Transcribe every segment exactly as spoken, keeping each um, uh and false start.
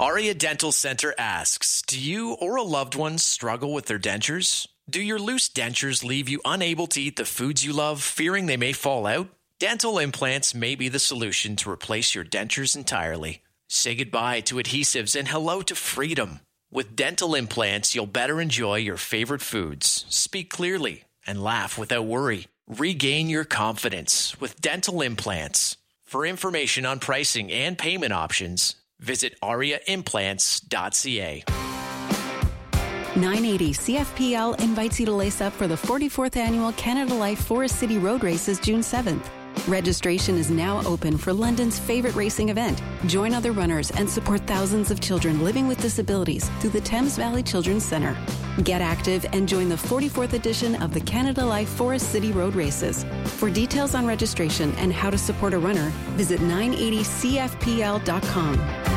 Aria Dental Center asks, do you or a loved one struggle with their dentures? Do your loose dentures leave you unable to eat the foods you love, fearing they may fall out? Dental implants may be the solution to replace your dentures entirely. Say goodbye to adhesives and hello to freedom. With dental implants, you'll better enjoy your favorite foods, speak clearly, and laugh without worry. Regain your confidence with dental implants. For information on pricing and payment options, visit aria implants dot c a. nine eighty C F P L invites you to lace up for the forty-fourth Annual Canada Life Forest City Road Races June seventh. Registration is now open for London's favorite racing event. Join other runners and support thousands of children living with disabilities through the Thames Valley Children's Centre. Get active and join the forty-fourth edition of the Canada Life Forest City Road Races. For details on registration and how to support a runner, visit nine eighty C F P L dot com.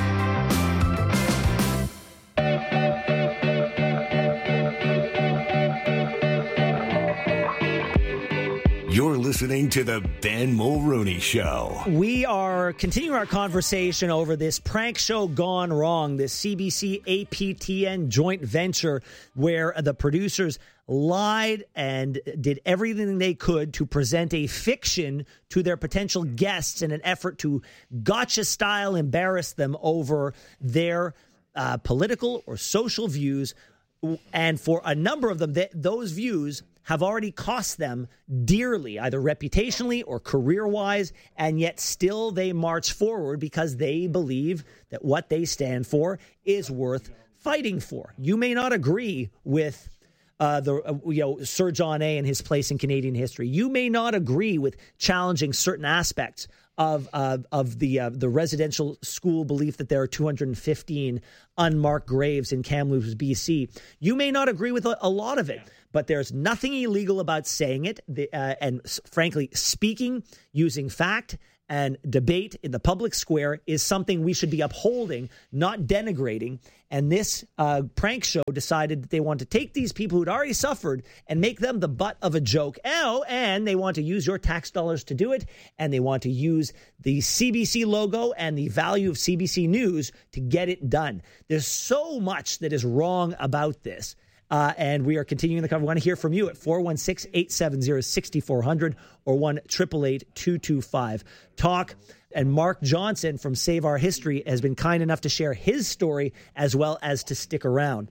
You're listening to the Ben Mulroney Show. We are continuing our conversation over this prank show gone wrong, this C B C A P T N joint venture where the producers lied and did everything they could to present a fiction to their potential guests in an effort to gotcha-style embarrass them over their uh, political or social views. And for a number of them, th- those views have already cost them dearly, either reputationally or career-wise, and yet still they march forward because they believe that what they stand for is worth fighting for. You may not agree with uh, the uh, you know Sir John A. and his place in Canadian history. You may not agree with challenging certain aspects of uh, of the uh, the residential school belief that there are two hundred fifteen unmarked graves in Kamloops, B C. You may not agree with a, a lot of it, but there's nothing illegal about saying it. The, uh, and s- frankly, speaking using fact and debate in the public square is something we should be upholding, not denigrating. And this uh, prank show decided that they want to take these people who'd already suffered and make them the butt of a joke. Oh, and they want to use your tax dollars to do it. And they want to use the C B C logo and the value of C B C News to get it done. There's so much that is wrong about this. Uh, and we are continuing the cover. We want to hear from you at four one six, eight seven zero, six four zero zero or one eight eight eight, two two five, talk. And Mark Johnson from Save Our History has been kind enough to share his story as well as to stick around.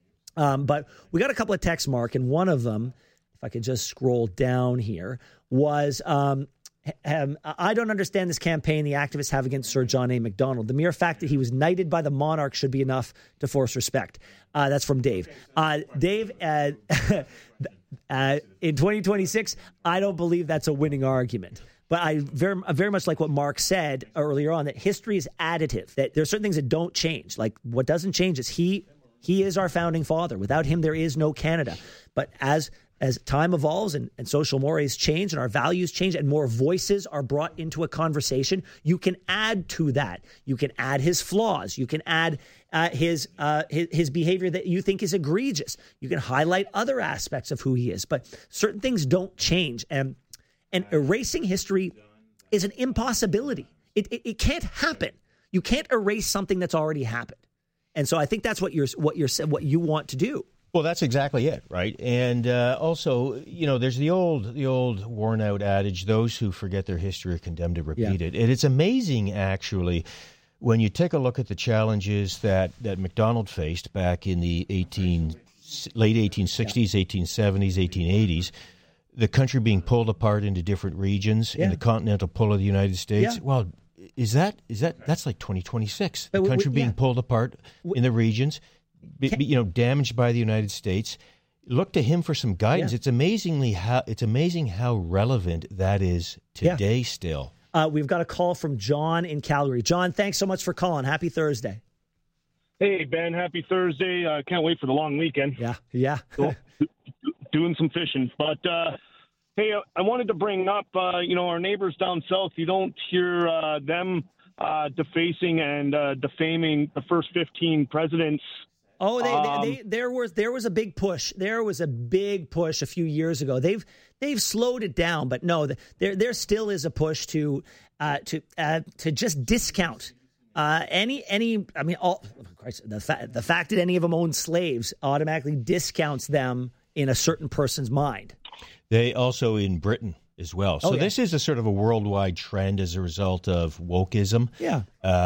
Um, but we got a couple of texts, Mark, and one of them, if I could just scroll down here, was... Um, Um, I don't understand this campaign the activists have against Sir John A. Macdonald. The mere fact that he was knighted by the monarch should be enough to force respect. Uh, that's from Dave. Uh, Dave, uh, uh, in twenty twenty-six, I don't believe that's a winning argument. But I very, very much like what Mark said earlier on, that history is additive, that there are certain things that don't change. Like what doesn't change is he he is our founding father. Without him, there is no Canada. But as As time evolves and, and social mores change and our values change and more voices are brought into a conversation, you can add to that. You can add his flaws. You can add uh, his, uh, his his behavior that you think is egregious. You can highlight other aspects of who he is. But certain things don't change. And, and erasing history is an impossibility. It, it, it can't happen. You can't erase something that's already happened. And so I think that's what you're what you're what you want to do. Well, that's exactly it, right? And uh, also, you know, there's the old, the old worn-out adage: those who forget their history are condemned to repeat yeah. it. And it's amazing, actually, when you take a look at the challenges that that Macdonald faced back in the eighteen late eighteen sixties, yeah. eighteen seventies, eighteen eighties. The country being pulled apart into different regions yeah. in the continental pull of the United States. Yeah. Well, is that is that that's like twenty twenty-six? The we, country we, being yeah. pulled apart we, in the regions. Be, you know, damaged by the United States. Look to him for some guidance. Yeah. It's amazingly how it's amazing how relevant that is today. Yeah. Still, uh, we've got a call from John in Calgary. John, thanks so much for calling. Happy Thursday. Hey Ben, happy Thursday. Uh, can't wait for the long weekend. Yeah, yeah. so, doing some fishing, but uh, hey, I wanted to bring up, uh, you know, our neighbors down south. You don't hear uh, them uh, defacing and uh, defaming the first fifteen presidents. Oh, they, um, they, they, there was there was a big push. There was a big push a few years ago. They've they've slowed it down, but no, there there still is a push to uh, to uh, to just discount Uh, any, any, I mean, all, Christ, the, fa- the fact that any of them own slaves automatically discounts them in a certain person's mind. They also in Britain as well. So oh, yeah. this is a sort of a worldwide trend as a result of wokeism. Yeah.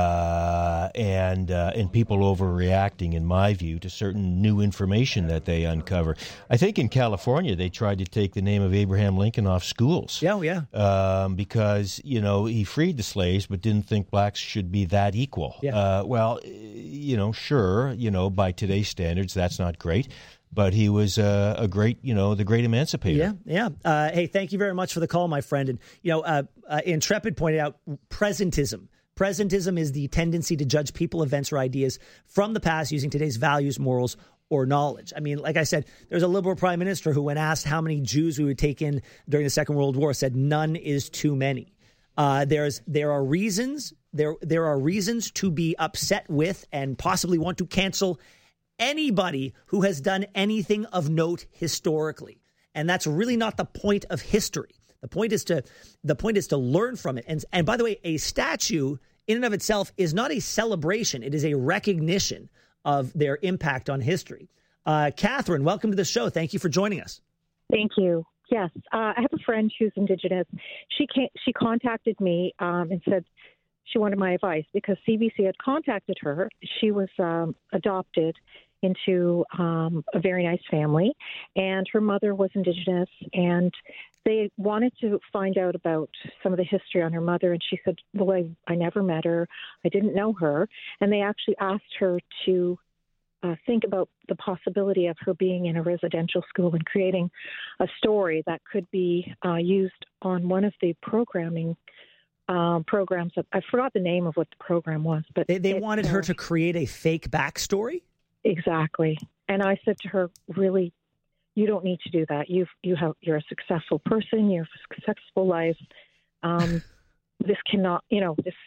Uh, and uh, and people overreacting, in my view, to certain new information that they uncover. I think in California they tried to take the name of Abraham Lincoln off schools. Yeah, yeah. Um, because, you know, he freed the slaves but didn't think blacks should be that equal. Yeah. Uh, well, you know, sure, you know, by today's standards, that's not great. But he was uh, a great, you know, the great emancipator. Yeah, yeah. Uh, hey, thank you very much for the call, my friend. And, you know, uh, uh, Intrepid pointed out presentism. Presentism is the tendency to judge people, events, or ideas from the past using today's values, morals, or knowledge. I mean, like I said, there's a liberal prime minister who, when asked how many Jews we would take in during the Second World War, said none is too many. Uh, there's there are reasons there there are reasons to be upset with and possibly want to cancel anybody who has done anything of note historically. And that's really not the point of history. The point is to the point is to learn from it. And and by the way, a statue in and of itself is not a celebration. It is a recognition of their impact on history. Uh, Catherine, welcome to the show. Thank you for joining us. Thank you. Yes, uh, I have a friend who's Indigenous. She came, she contacted me um, and said she wanted my advice because C B C had contacted her. She was um, adopted into um, a very nice family, and her mother was Indigenous, and they wanted to find out about some of the history on her mother, and she said, well, I, I never met her, I didn't know her, and they actually asked her to uh, think about the possibility of her being in a residential school and creating a story that could be uh, used on one of the programming um, programs. I forgot the name of what the program was, but They, they it, wanted uh, her to create a fake backstory? Exactly. And I said to her, really, you don't need to do that. You've, you have, you're a successful person. You have a successful life. Um, this cannot, you know, this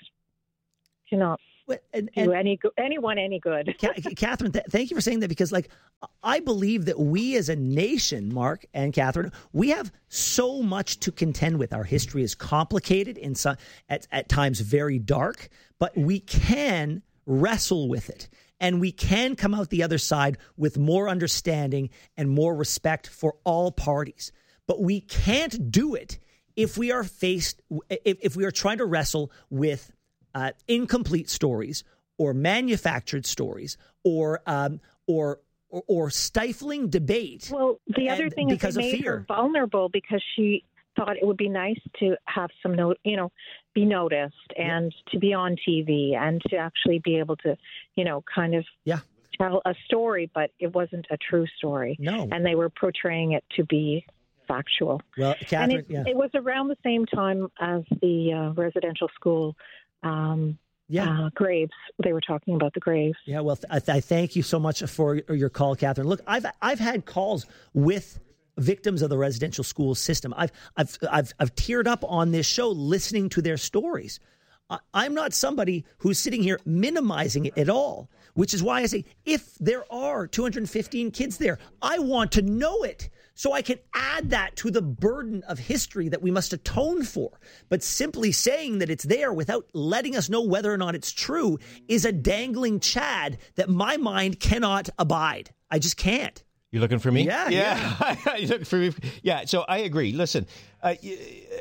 cannot and, do and, any go- anyone any good. Catherine, th- thank you for saying that, because like I believe that we as a nation, Mark and Catherine, we have so much to contend with. Our history is complicated and some, at, at times very dark, but we can wrestle with it. And we can come out the other side with more understanding and more respect for all parties. But we can't do it if we are faced, if, if we are trying to wrestle with uh, incomplete stories or manufactured stories or um, or, or or stifling debate. Well, the other thing is they made her vulnerable because she thought it would be nice to have some note, you know, be noticed and yeah. to be on T V and to actually be able to, you know, kind of yeah. tell a story, but it wasn't a true story. No. And they were portraying it to be factual. Well, Catherine, and it, yeah. it was around the same time as the uh, residential school um, yeah. uh, graves. They were talking about the graves. Yeah, well, th- I, th- I thank you so much for your call, Catherine. Look, I've I've had calls with victims of the residential school system. I've I've I've I've teared up on this show listening to their stories. I, I'm not somebody who's sitting here minimizing it at all, which is why I say if there are two hundred fifteen kids there, I want to know it so I can add that to the burden of history that we must atone for. But simply saying that it's there without letting us know whether or not it's true is a dangling chad that my mind cannot abide. I just can't. You looking for me? Yeah, yeah. yeah. You looking for me? Yeah. So I agree. Listen, uh, you,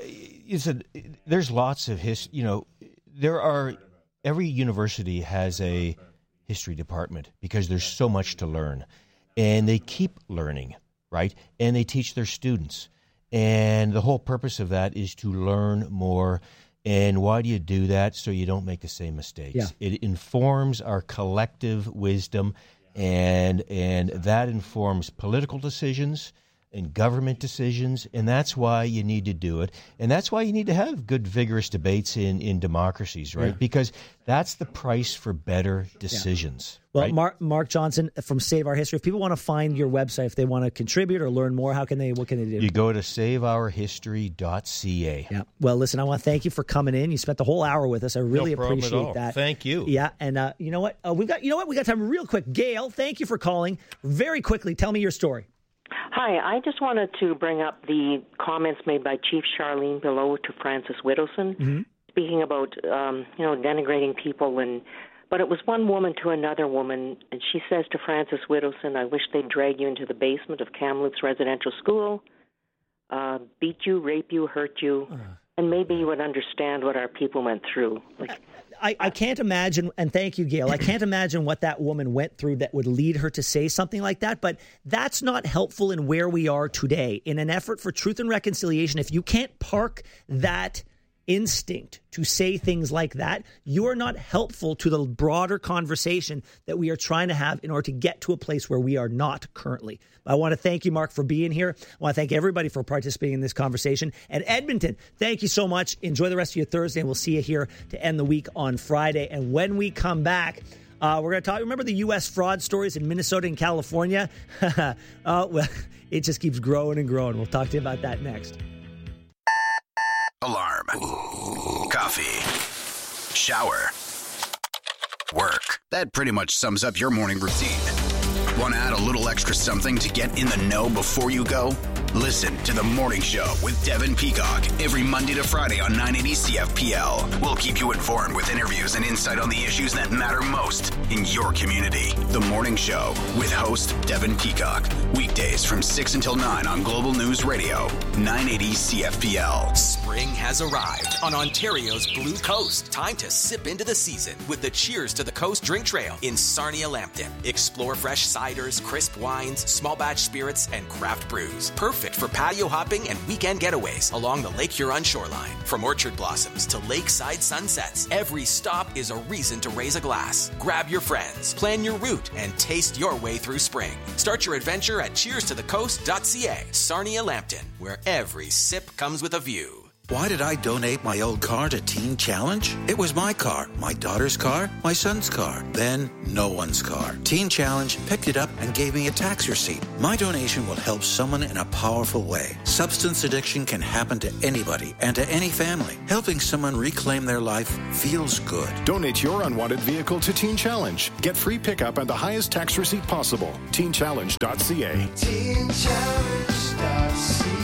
you said there's lots of his. You know, there are. Every university has a history department because there's so much to learn, and they keep learning, right? And they teach their students, and the whole purpose of that is to learn more. And why do you do that? So you don't make the same mistakes. Yeah. It informs our collective wisdom. And and that informs political decisions and government decisions, and that's why you need to do it. And that's why you need to have good, vigorous debates in, in democracies, right? Yeah. Because that's the price for better decisions. Yeah. Well, right? Mark, Mark Johnson from Save Our History, if people want to find your website, if they want to contribute or learn more, how can they, what can they do? You go to save our history dot c a. Yeah. Well, listen, I want to thank you for coming in. You spent the whole hour with us. I really no appreciate that. Thank you. Yeah. And uh, you know what? Uh, we've got, you know what? We got time real quick. Gail, thank you for calling. Very quickly, tell me your story. Hi, I just wanted to bring up the comments made by Chief Charlene Below to Francis Whittleson. Mm-hmm. speaking about, um, you know, denigrating people, and but it was one woman to another woman, and she says to Frances Widdowson, I wish they'd drag you into the basement of Kamloops Residential School, uh, beat you, rape you, hurt you, uh. and maybe you would understand what our people went through. Like, I, I can't imagine, and thank you, Gail, I can't imagine what that woman went through that would lead her to say something like that, but that's not helpful in where we are today. In an effort for truth and reconciliation, if you can't park that instinct to say things like that, you are not helpful to the broader conversation that we are trying to have in order to get to a place where we are not currently. I want to thank you, Mark, for being here. I want to thank everybody for participating in this conversation. And Edmonton, thank you so much. Enjoy the rest of your Thursday, and we'll see you here to end the week on Friday. And when we come back, uh, we're going to talk, remember the U S fraud stories in Minnesota and California? uh, well, it just keeps growing and growing. We'll talk to you about that next. Alarm. Coffee. Shower. Work. That pretty much sums up your morning routine. Want to add a little extra something to get in the know before you go? Listen to The Morning Show with Devin Peacock every Monday to Friday on nine eighty C F P L. We'll keep you informed with interviews and insight on the issues that matter most in your community. The Morning Show with host Devin Peacock. Weekdays from six until nine on Global News Radio, nine eighty C F P L. Spring has arrived on Ontario's Blue Coast. Time to sip into the season with the Cheers to the Coast drink trail in Sarnia Lambton. Explore fresh ciders, crisp wines, small batch spirits, and craft brews. Perfect for patio hopping and weekend getaways along the Lake Huron shoreline. From orchard blossoms to lakeside sunsets, every stop is a reason to raise a glass. Grab your friends, plan your route, and taste your way through spring. Start your adventure at cheers to the coast dot c a. Sarnia Lambton, where every sip comes with a view. Why did I donate my old car to Teen Challenge? It was my car, my daughter's car, my son's car, then no one's car. Teen Challenge picked it up and gave me a tax receipt. My donation will help someone in a powerful way. Substance addiction can happen to anybody and to any family. Helping someone reclaim their life feels good. Donate your unwanted vehicle to Teen Challenge. Get free pickup and the highest tax receipt possible. teen challenge dot c a. teen challenge dot c a.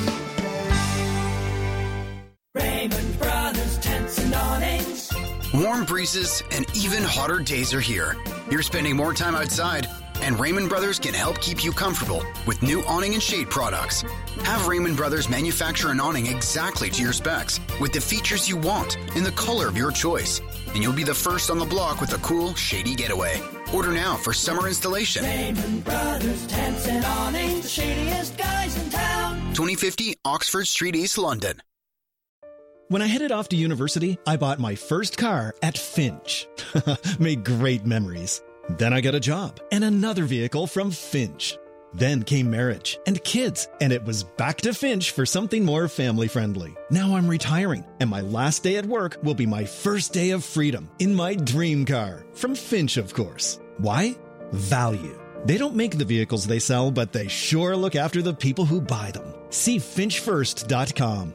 Raymond Brothers Tents and Awnings. Warm breezes and even hotter days are here. You're spending more time outside, and Raymond Brothers can help keep you comfortable with new awning and shade products. Have Raymond Brothers manufacture an awning exactly to your specs with the features you want in the color of your choice, and you'll be the first on the block with a cool, shady getaway. Order now for summer installation. Raymond Brothers Tents and Awnings, the shadiest guys in town. twenty fifty Oxford Street, East London. When I headed off to university, I bought my first car at Finch. Made great memories. Then I got a job and another vehicle from Finch. Then came marriage and kids, and it was back to Finch for something more family-friendly. Now I'm retiring, and my last day at work will be my first day of freedom in my dream car. From Finch, of course. Why? Value. They don't make the vehicles they sell, but they sure look after the people who buy them. See finch first dot com.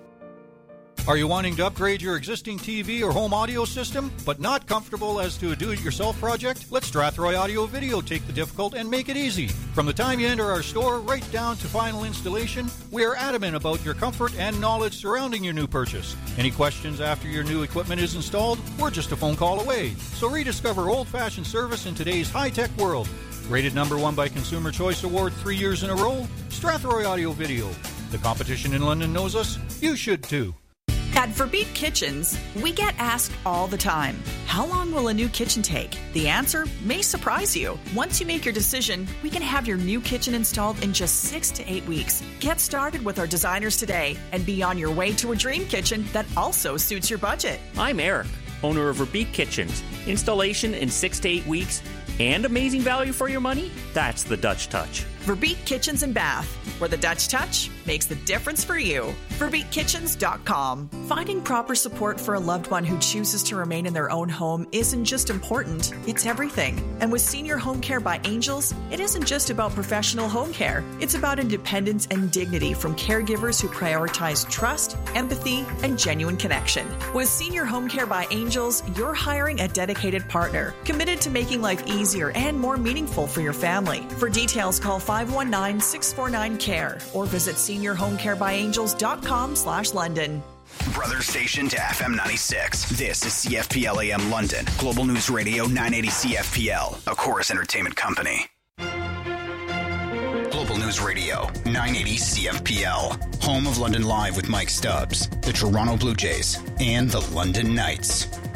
Are you wanting to upgrade your existing T V or home audio system, but not comfortable as to a do-it-yourself project? Let Strathroy Audio Video take the difficult and make it easy. From the time you enter our store right down to final installation, we are adamant about your comfort and knowledge surrounding your new purchase. Any questions after your new equipment is installed? We're just a phone call away. So rediscover old-fashioned service in today's high-tech world. Rated number one by Consumer Choice Award three years in a row, Strathroy Audio Video. The competition in London knows us. You should too. At Verbeek Kitchens, we get asked all the time, how long will a new kitchen take? The answer may surprise you. Once you make your decision, we can have your new kitchen installed in just six to eight weeks. Get started with our designers today and be on your way to a dream kitchen that also suits your budget. I'm Eric, owner of Verbeek Kitchens. Installation in six to eight weeks and amazing value for your money? That's the Dutch touch. Verbeek Kitchens and Bath, where the Dutch touch makes the difference for you. Verbeek Kitchens dot com. Finding proper support for a loved one who chooses to remain in their own home isn't just important, it's everything. And with Senior Home Care by Angels, it isn't just about professional home care. It's about independence and dignity from caregivers who prioritize trust, empathy, and genuine connection. With Senior Home Care by Angels, you're hiring a dedicated partner, committed to making life easier and more meaningful for your family. For details, call five one nine, six four nine, C A R E or visit senior home care by angels dot com slash London. Brother station to F M ninety-six. This is C F P L A M London. Global News Radio nine eighty C F P L. A Chorus Entertainment Company. Global News Radio nine eighty C F P L. Home of London Live with Mike Stubbs, the Toronto Blue Jays, and the London Knights.